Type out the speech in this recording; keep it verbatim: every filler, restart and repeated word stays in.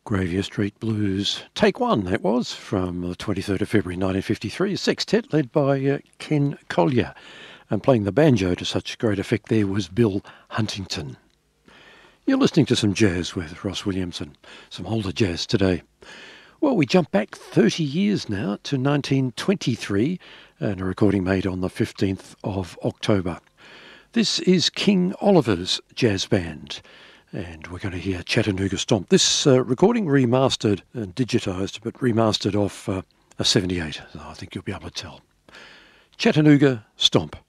Gravia Street Blues, take one, that was, from the twenty-third of February nineteen fifty-three, a sextet led by uh, Ken Collier, and playing the banjo to such great effect there was Bill Huntington. You're listening to some jazz with Ross Williamson, some older jazz today. Well, we jump back thirty years now to nineteen twenty-three, and a recording made on the fifteenth of October. This is King Oliver's jazz band, and we're going to hear Chattanooga Stomp. This uh, recording remastered and digitised, but remastered off uh, a seventy-eight, so I think you'll be able to tell. Chattanooga Stomp.